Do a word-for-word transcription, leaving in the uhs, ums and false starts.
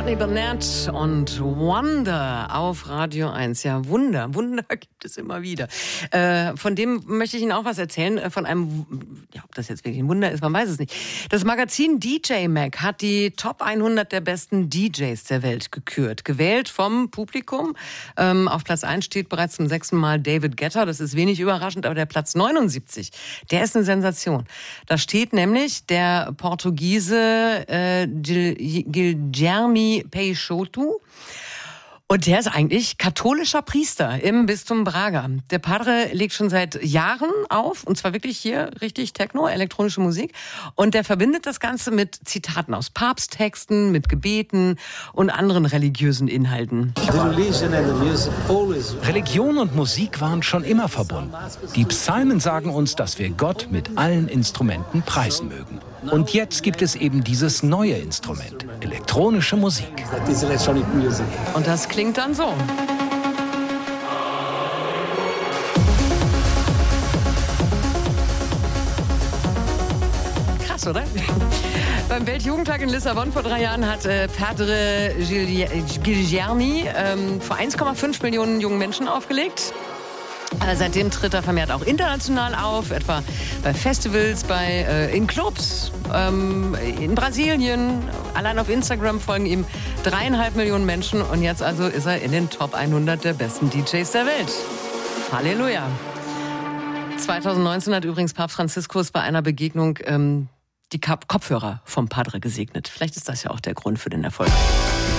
Tony Bennett und Wonder auf Radio eins. Ja, Wunder, Wunder gibt es immer wieder. Äh, von dem möchte ich Ihnen auch was erzählen. Von einem, ja, ob das jetzt wirklich ein Wunder ist, man weiß es nicht. Das Magazin D J Mag hat die Top hundert der besten D Js der Welt gekürt. Gewählt vom Publikum. Ähm, auf Platz eins steht bereits zum sechsten Mal David Guetta. Das ist wenig überraschend, aber der Platz neunundsiebzig, der ist eine Sensation. Da steht nämlich der Portugiese äh, Gil- Guilherme Peixoto. Und der ist eigentlich katholischer Priester im Bistum Braga. Der Padre legt schon seit Jahren auf, und zwar wirklich hier richtig Techno, elektronische Musik. Und der verbindet das Ganze mit Zitaten aus Papsttexten, mit Gebeten und anderen religiösen Inhalten. Religion und Musik waren schon immer verbunden. Die Psalmen sagen uns, dass wir Gott mit allen Instrumenten preisen mögen. Und jetzt gibt es eben dieses neue Instrument, elektronische Musik. Und das klingt dann so. Krass, oder? Beim Weltjugendtag in Lissabon vor drei Jahren hat äh, Padre Guilherme ähm, vor eins Komma fünf Millionen jungen Menschen aufgelegt. Äh, seitdem tritt er vermehrt auch international auf, etwa bei Festivals, bei, äh, in Clubs, ähm, in Brasilien. Allein auf Instagram folgen ihm dreieinhalb Millionen Menschen und jetzt also ist er in den Top hundert der besten D Js der Welt. Halleluja. zwanzig neunzehn hat übrigens Papst Franziskus bei einer Begegnung ähm, die Kopfhörer vom Padre gesegnet. Vielleicht ist das ja auch der Grund für den Erfolg.